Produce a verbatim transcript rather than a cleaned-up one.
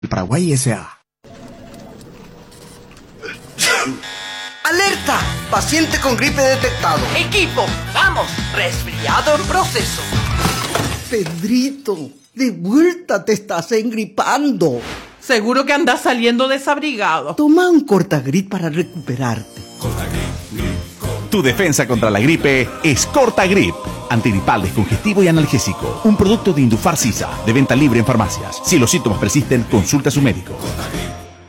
Paraguay S A ¡Alerta! Paciente con gripe detectado. Equipo, vamos. Resfriado en proceso. Pedrito, de vuelta te estás engripando. Seguro que andas saliendo desabrigado. Toma un Cortagrip para recuperarte. Tu defensa contra la gripe es Cortagrip. Antigripal, descongestivo y analgésico. Un producto de Indufar Sisa, de venta libre en farmacias. Si los síntomas persisten, consulta a su médico.